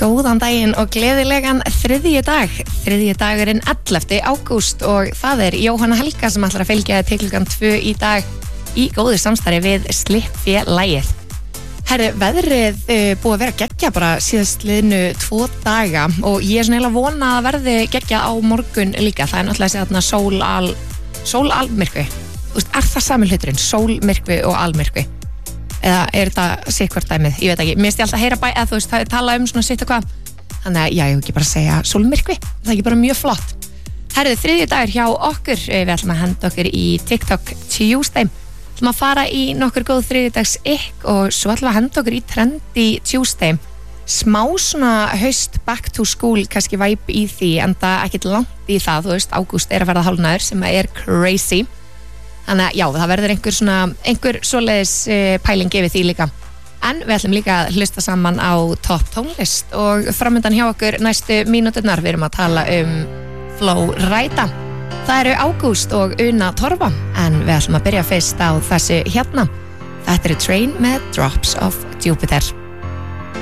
Góðan daginn og gleðilegan þriðji dagurinn 11. ágúst og það er Jóhanna Helga sem ætlar að fylgja til klukkan 2 í dag í góðu samstarfi við Slippfélagið. Herru, veðrið búið að vera geggja bara síðast liðnu 2 daga og ég er svona eiginlega vona að verði geggja á morgun líka. Það er náttúrulega að segja þarna sól-almyrkvi. Þú veist, er það sami hluturinn? Sólmyrkvi og almyrkvi? Eða er þetta sikkvart dæmið? Ég veit ekki. Mér finnst ég alltaf að heyra eða þú veist, það er talað svona sitt og hvað. Þannig að ég ekki bara að segja sólmyrkvi. Það er ekki bara mjög flott. Herðu, þriðji dagur hjá okkur. Við ætlum að henda okkur í TikTok Tuesday. Við ætlum að fara í nokkur góð þriðjudags og svo ætlum að henda okkur í Trendy Tuesday. Smá svona haust back to school kannski væp í því, en það ekkert langt í það, þú veist, ágúst er að verða hálfnaður sem er crazy. Þannig að já, það verður einhver svoleiðis pæling gefið því líka. En við ætlum líka að hlusta saman á topp tónlist og framöndan hjá okkur næstu mínúturnar við erum að tala Flow Rida. Það eru Ágúst og Una Torfa, en við ætlum að byrja fyrst á þessu hérna. Þetta eru Train með Drops of Jupiter.